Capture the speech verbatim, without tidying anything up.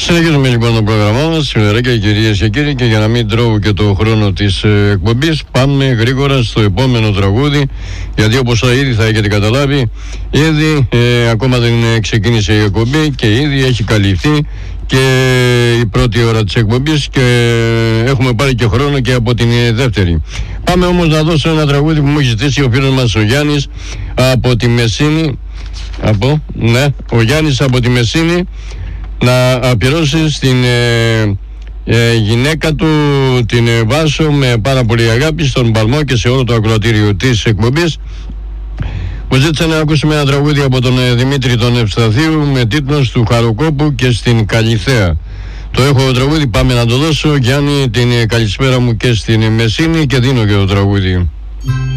Συνεχίζουμε λοιπόν το πρόγραμμά μας, σήμερα και κυρίες και κύριοι, και για να μην τρώω και το χρόνο της ε, εκπομπής, πάμε γρήγορα στο επόμενο τραγούδι, γιατί όπως ήδη θα έχετε καταλάβει, ήδη ε, ακόμα δεν ξεκίνησε η εκπομπή και ήδη έχει καλυφθεί και η πρώτη ώρα της εκπομπής και έχουμε πάρει και χρόνο και από την δεύτερη. Πάμε όμως να δώσω ένα τραγούδι που μου έχει ζητήσει ο φίλος μας ο Γιάννης από τη Μεσίνη, από, ναι, ο Γιάννης από τη Μεσίνη, να αφιερώσει στην ε, ε, γυναίκα του, την ε, Βάσο, με πάρα πολύ αγάπη, στον παλμό και σε όλο το ακροατήριο της εκπομπής. Μου ζήτησε να ακούσουμε ένα τραγούδι από τον ε, Δημήτρη τον Ευσταθίου με τίτλο «Του Χαροκόπου και στην Καλυθέα». Το έχω τραγούδι, πάμε να το δώσω. Γιάννη, την ε, καλησπέρα μου και στην ε, Μεσίνη, και δίνω και το τραγούδι.